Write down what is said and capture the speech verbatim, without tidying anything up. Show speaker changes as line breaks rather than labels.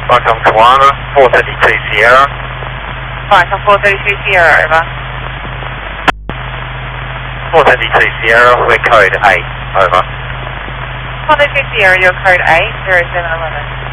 Vicom Kiwana, four thirty-two Sierra.
Vicom four thirty-two Sierra, over.
four thirty-two Sierra, we're code eight, over.
four thirty-two Sierra, you're code eight, zero seven eleven.